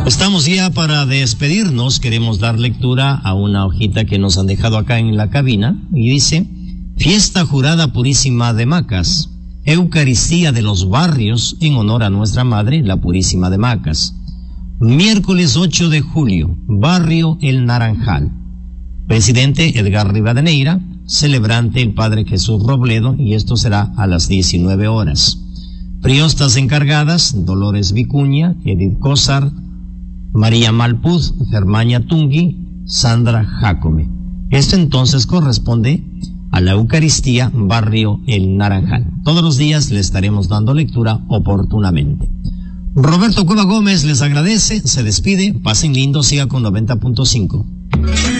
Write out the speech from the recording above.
Estamos ya para despedirnos. Queremos dar lectura a una hojita que nos han dejado acá en la cabina y dice: Fiesta Jurada Purísima de Macas, Eucaristía de los barrios en honor a nuestra Madre, la Purísima de Macas. Miércoles 8 de julio, Barrio El Naranjal. Presidente Edgar Rivadeneira, celebrante el Padre Jesús Robledo, y esto será a las 19 horas. Priostas encargadas: Dolores Vicuña, Edith Cózar, María Malpuz, Germania Tungui, Sandra Jacome. Esto entonces corresponde a la Eucaristía Barrio El Naranjal. Todos los días le estaremos dando lectura oportunamente. Roberto Cueva Gómez les agradece, se despide, pasen lindo, siga con 90.5.